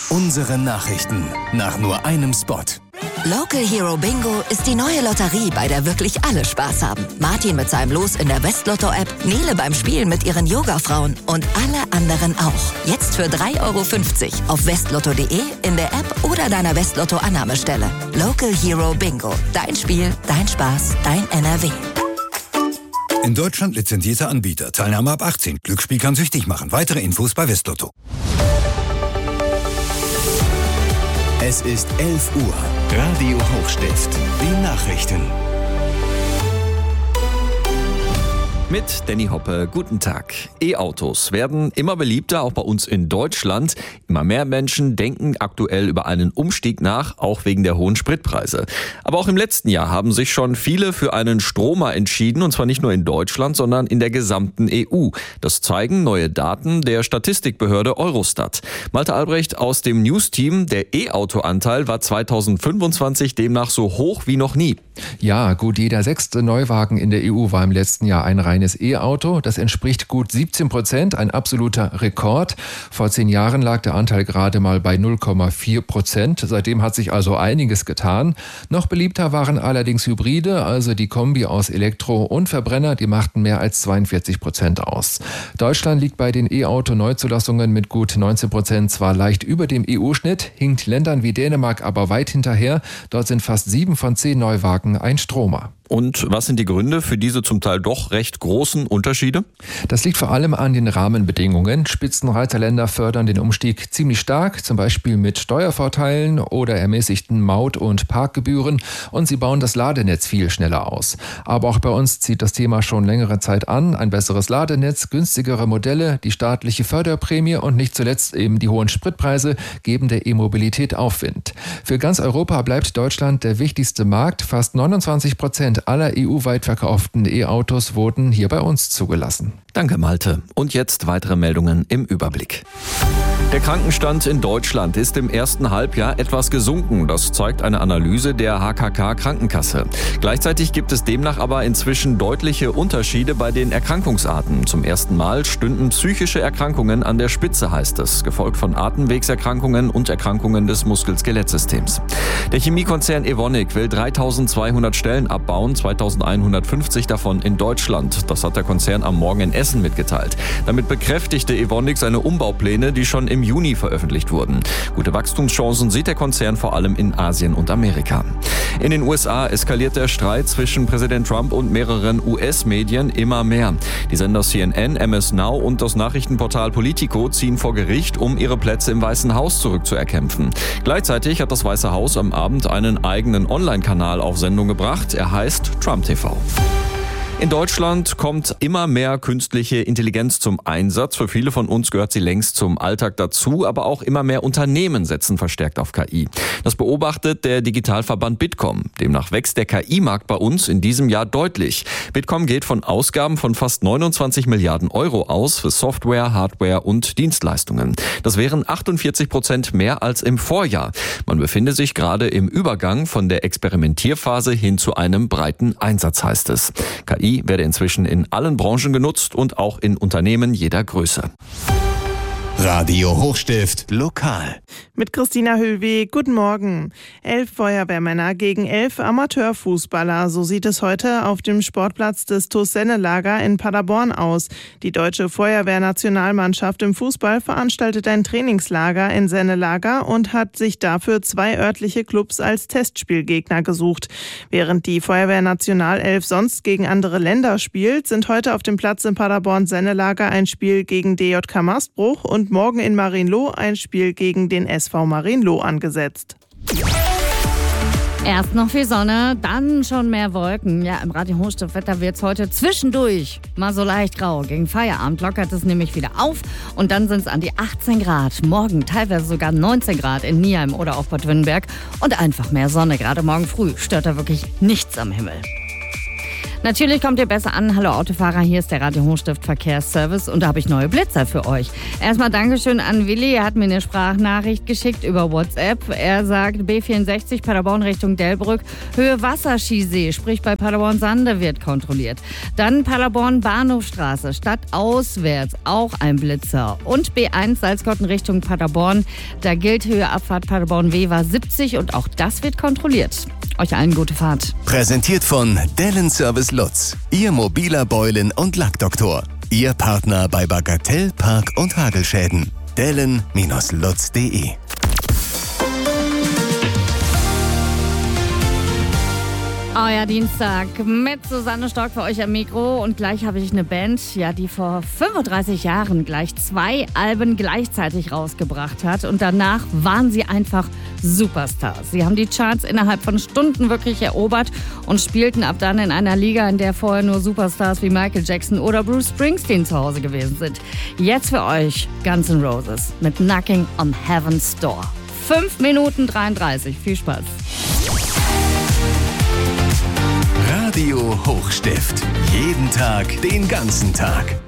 Unsere Nachrichten nach nur einem Spot. Local Hero Bingo ist die neue Lotterie, bei der wirklich alle Spaß haben. Martin mit seinem Los in der Westlotto-App, Nele beim Spielen mit ihren Yoga-Frauen und alle anderen auch. Jetzt für 3,50 € auf westlotto.de, in der App oder deiner Westlotto-Annahmestelle. Local Hero Bingo. Dein Spiel, dein Spaß, dein NRW. In Deutschland lizenzierter Anbieter. Teilnahme ab 18. Glücksspiel kann süchtig machen. Weitere Infos bei Westlotto. Es ist 11 Uhr. Radio Hochstift. Die Nachrichten. Mit Danny Hoppe, guten Tag. E-Autos werden immer beliebter, auch bei uns in Deutschland. Immer mehr Menschen denken aktuell über einen Umstieg nach, auch wegen der hohen Spritpreise. Aber auch im letzten Jahr haben sich schon viele für einen Stromer entschieden, und zwar nicht nur in Deutschland, sondern in der gesamten EU. Das zeigen neue Daten der Statistikbehörde Eurostat. Malte Albrecht aus dem News-Team, der E-Auto-Anteil war 2025 demnach so hoch wie noch nie. Ja, gut jeder 6. Neuwagen in der EU war im letzten Jahr ein reines E-Auto. Das entspricht gut 17%, ein absoluter Rekord. Vor 10 Jahren lag der Anteil gerade mal bei 0,4%. Seitdem hat sich also einiges getan. Noch beliebter waren allerdings Hybride, also die Kombi aus Elektro und Verbrenner, die machten mehr als 42% aus. Deutschland liegt bei den E-Auto-Neuzulassungen mit gut 19% zwar leicht über dem EU-Schnitt, hinkt Ländern wie Dänemark aber weit hinterher. Dort sind fast 7 von 10 Neuwagen ein Stromer. Und was sind die Gründe für diese zum Teil doch recht großen Unterschiede? Das liegt vor allem an den Rahmenbedingungen. Spitzenreiterländer fördern den Umstieg ziemlich stark, zum Beispiel mit Steuervorteilen oder ermäßigten Maut- und Parkgebühren, und sie bauen das Ladenetz viel schneller aus. Aber auch bei uns zieht das Thema schon längere Zeit an. Ein besseres Ladenetz, günstigere Modelle, die staatliche Förderprämie und nicht zuletzt eben die hohen Spritpreise geben der E-Mobilität Aufwind. Für ganz Europa bleibt Deutschland der wichtigste Markt. Fast 29% aller EU-weit verkauften E-Autos wurden hier bei uns zugelassen. Danke, Malte. Und jetzt weitere Meldungen im Überblick. Der Krankenstand in Deutschland ist im ersten Halbjahr etwas gesunken. Das zeigt eine Analyse der HKK Krankenkasse. Gleichzeitig gibt es demnach aber inzwischen deutliche Unterschiede bei den Erkrankungsarten. Zum ersten Mal stünden psychische Erkrankungen an der Spitze, heißt es, gefolgt von Atemwegserkrankungen und Erkrankungen des Muskel-Skelettssystems. Der Chemiekonzern Evonik will 3.200 Stellen abbauen, 2.150 davon in Deutschland. Das hat der Konzern am Morgen in Essen mitgeteilt. Damit bekräftigte Evonik seine Umbaupläne, die schon im Juni veröffentlicht wurden. Gute Wachstumschancen sieht der Konzern vor allem in Asien und Amerika. In den USA eskaliert der Streit zwischen Präsident Trump und mehreren US-Medien immer mehr. Die Sender CNN, MS Now und das Nachrichtenportal Politico ziehen vor Gericht, um ihre Plätze im Weißen Haus zurückzuerkämpfen. Gleichzeitig hat das Weiße Haus am Abend einen eigenen Online-Kanal auf Sendung gebracht. Er heißt Trump TV. In Deutschland kommt immer mehr künstliche Intelligenz zum Einsatz. Für viele von uns gehört sie längst zum Alltag dazu, aber auch immer mehr Unternehmen setzen verstärkt auf KI. Das beobachtet der Digitalverband Bitkom. Demnach wächst der KI-Markt bei uns in diesem Jahr deutlich. Bitkom geht von Ausgaben von fast 29 Milliarden Euro aus für Software, Hardware und Dienstleistungen. Das wären 48% mehr als im Vorjahr. Man befinde sich gerade im Übergang von der Experimentierphase hin zu einem breiten Einsatz, heißt es. KI werde inzwischen in allen Branchen genutzt und auch in Unternehmen jeder Größe. Radio Hochstift lokal. Mit Christina Höhlweg, guten Morgen. 11 Feuerwehrmänner gegen 11 Amateurfußballer. So sieht es heute auf dem Sportplatz des TuS Sennelager in Paderborn aus. Die deutsche Feuerwehrnationalmannschaft im Fußball veranstaltet ein Trainingslager in Sennelager und hat sich dafür 2 örtliche Clubs als Testspielgegner gesucht. Während die Feuerwehrnationalelf sonst gegen andere Länder spielt, sind heute auf dem Platz in Paderborn-Sennelager ein Spiel gegen DJK Mastbruch und morgen in Marienloh ein Spiel gegen den SV Marienloh angesetzt. Erst noch viel Sonne, dann schon mehr Wolken. Ja, im Radio Hochstift-Wetter wird es heute zwischendurch mal so leicht grau. Gegen Feierabend lockert es nämlich wieder auf und dann sind es an die 18 Grad. Morgen teilweise sogar 19 Grad in Nieheim oder auf Bad Wünnenberg und einfach mehr Sonne. Gerade morgen früh stört da wirklich nichts am Himmel. Natürlich kommt ihr besser an. Hallo Autofahrer, hier ist der Radio Hochstift Verkehrsservice und da habe ich neue Blitzer für euch. Erstmal Dankeschön an Willi, er hat mir eine Sprachnachricht geschickt über WhatsApp. Er sagt, B64 Paderborn Richtung Delbrück, Höhe Wasserskisee, sprich bei Paderborn-Sande wird kontrolliert. Dann Paderborn Bahnhofstraße, stadtauswärts, auch ein Blitzer. Und B1 Salzgotten Richtung Paderborn, da gilt Höhe Abfahrt Paderborn-Wever 70 und auch das wird kontrolliert. Euch allen gute Fahrt. Präsentiert von Dellen Service Lutz, Ihr mobiler Beulen- und Lackdoktor. Ihr Partner bei Bagatell, Park- und Hagelschäden. Dellen-lutz.de. Euer Dienstag mit Susanne Stork für euch am Mikro und gleich habe ich eine Band, ja, die vor 35 Jahren gleich 2 Alben gleichzeitig rausgebracht hat und danach waren sie einfach Superstars. Sie haben die Charts innerhalb von Stunden wirklich erobert und spielten ab dann in einer Liga, in der vorher nur Superstars wie Michael Jackson oder Bruce Springsteen zu Hause gewesen sind. Jetzt für euch Guns N' Roses mit Knocking on Heaven's Door. 5 Minuten 33, viel Spaß. Radio Hochstift. Jeden Tag, den ganzen Tag.